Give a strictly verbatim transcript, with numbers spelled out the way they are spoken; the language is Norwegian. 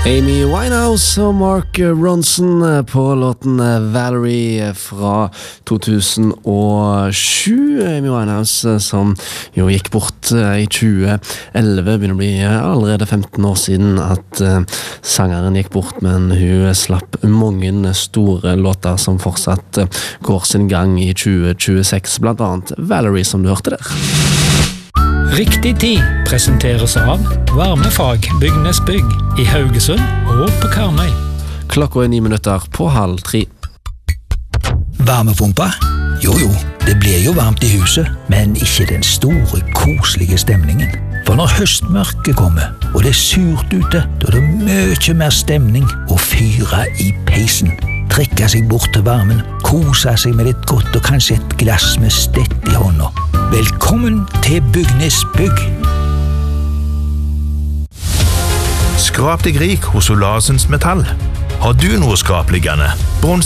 Amy Winehouse og Mark Ronson på låten Valerie fra to tusen og sju. Amy Winehouse som jo gikk bort i tjue elleve, begynner å bli allerede femten år siden at sangeren gikk bort, men hun slapp mange store låter som fortsatt går sin gang i tjue tjueseks, blant annet Valerie som du hørte der. Riktig tid presenteres av Varmefag Bygnes Bygg i Haugesund og på Karmøy. Klokka er ni minutter på halv tre. Varmepumpa? Jo jo, det blir jo varmt i huset, men ikke den store, koselige stemningen. For når høstmørket kommer, og det er surt ute, da er det mye mer stemning å fyre i peisen. Trekke seg bort til varmen, kose seg med litt godt og kanskje et glass med stett i hånda. Velkommen til Bygnes Bygg! Skrap deg rik hos Olasens Metall. Har du noe skrapliggende?